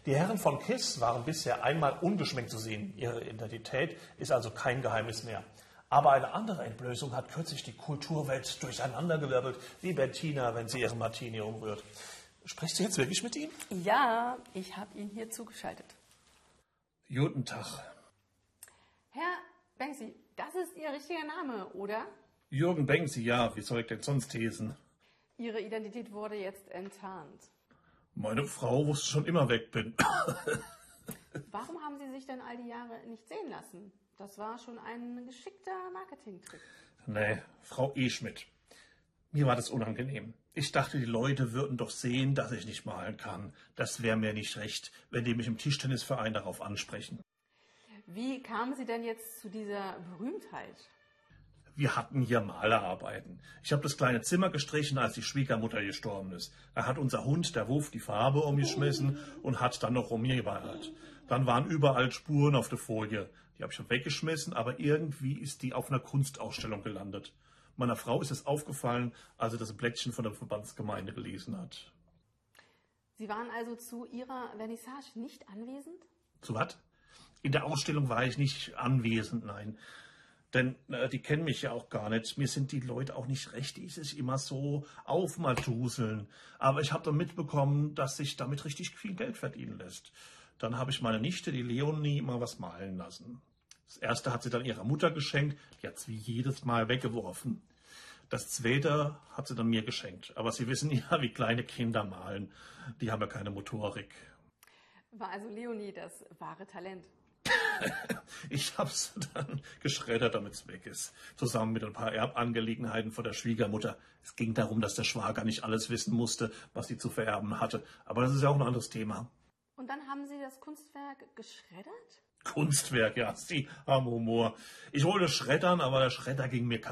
Die Herren von KISS waren bisher einmal ungeschminkt zu sehen. Ihre Identität ist also kein Geheimnis mehr. Aber eine andere Entblößung hat kürzlich die Kulturwelt durcheinandergewirbelt, wie Bettina, wenn sie ihren Martini umrührt. Sprichst du jetzt wirklich mit ihm? Ja, ich habe ihn hier zugeschaltet. Guten Tag. Herr Banksy, das ist Ihr richtiger Name, oder? Jürgen Banksy, ja, wie soll ich denn sonst lesen? Ihre Identität wurde jetzt enttarnt. Meine Frau wusste schon immer weg bin. Warum haben Sie sich denn all die Jahre nicht sehen lassen? Das war schon ein geschickter Marketingtrick. Nee, Frau E. Schmidt. Mir war das unangenehm. Ich dachte, die Leute würden doch sehen, dass ich nicht malen kann. Das wäre mir nicht recht, wenn die mich im Tischtennisverein darauf ansprechen. Wie kamen Sie denn jetzt zu dieser Berühmtheit? Wir hatten hier Malerarbeiten. Ich habe das kleine Zimmer gestrichen, als die Schwiegermutter gestorben ist. Da hat unser Hund, der Wuff, die Farbe umgeschmissen und hat dann noch rumgeballert. Dann waren überall Spuren auf der Folie. Die habe ich schon weggeschmissen, aber irgendwie ist die auf einer Kunstausstellung gelandet. Meiner Frau ist es aufgefallen, als sie das Blättchen von der Verbandsgemeinde gelesen hat. Sie waren also zu Ihrer Vernissage nicht anwesend? Zu was? In der Ausstellung war ich nicht anwesend, nein. Denn die kennen mich ja auch gar nicht. Mir sind die Leute auch nicht recht, die sich immer so aufmaltuseln. Aber ich habe dann mitbekommen, dass sich damit richtig viel Geld verdienen lässt. Dann habe ich meine Nichte, die Leonie, mal was malen lassen. Das erste hat sie dann ihrer Mutter geschenkt. Die hat es wie jedes Mal weggeworfen. Das zweite hat sie dann mir geschenkt. Aber Sie wissen ja, wie kleine Kinder malen. Die haben ja keine Motorik. War also Leonie das wahre Talent? Ich hab's dann geschreddert, damit es weg ist. Zusammen mit ein paar Erbangelegenheiten von der Schwiegermutter. Es ging darum, dass der Schwager nicht alles wissen musste, was sie zu vererben hatte. Aber das ist ja auch ein anderes Thema. Und dann haben Sie das Kunstwerk geschreddert? Kunstwerk, ja, Sie haben Humor. Ich wollte schreddern, aber der Schredder ging mir kaputt.